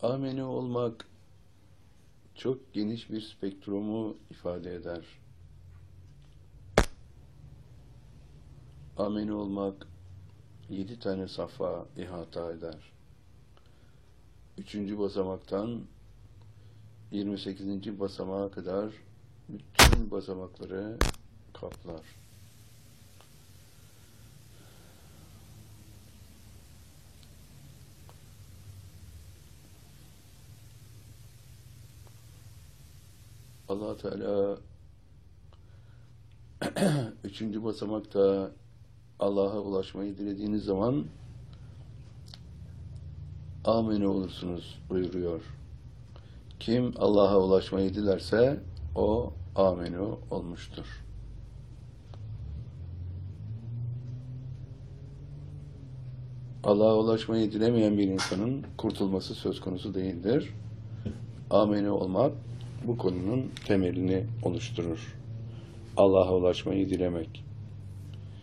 Ameni olmak çok geniş bir spektrumu ifade eder. Ameni olmak 7 tane safa ihata eder. 3. basamaktan 28. basamağa kadar bütün basamakları kaplar. Allah Teala 3. basamakta Allah'a ulaşmayı dilediğiniz zaman amene olursunuz buyuruyor. Kim Allah'a ulaşmayı dilerse o amene olmuştur. Allah'a ulaşmayı dilemeyen bir insanın kurtulması söz konusu değildir. Amene olmak bu konunun temelini oluşturur. Allah'a ulaşmayı dilemek.